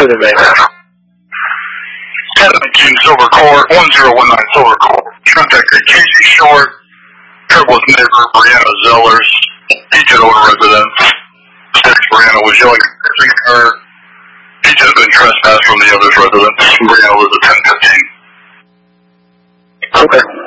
to the main. 1019 Silver Court, 1019 Silver Court. Contacted Casey Short, Trevor's neighbor, Brianna Zellers, each an older resident. Brianna was yelling at her. Each has been trespassed from the other's residence. Brianna was at 1015. Okay.